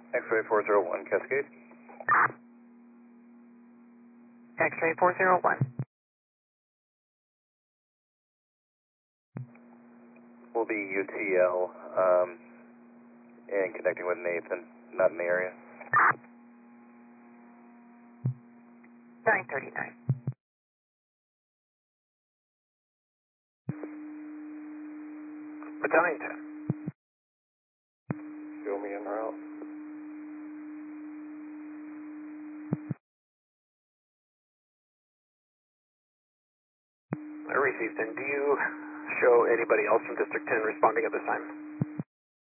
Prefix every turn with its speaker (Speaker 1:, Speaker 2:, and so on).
Speaker 1: X-ray 401, Cascade.
Speaker 2: X-ray 401.
Speaker 1: Will be UTL, and connecting with Nathan, not in the area.
Speaker 2: 939.
Speaker 3: Battalion 10.
Speaker 1: Show me en route.
Speaker 3: I received. And do you show anybody else from District 10 responding at this time?